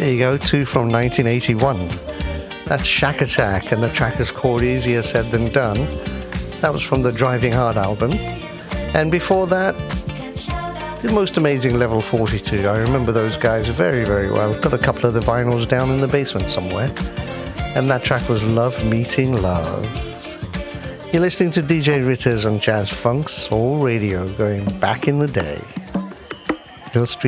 There you go, two from 1981. That's Shack Attack, and the track is called Easier Said Than Done. That was from the Driving Hard album. And before that, the Most Amazing Level 42. I remember those guys very, very well. Got a couple of the vinyls down in the basement somewhere. And that track was Love Meeting Love. You're listening to DJ Ritters on Jazz Funk Soul Radio, going back in the day. Hill Street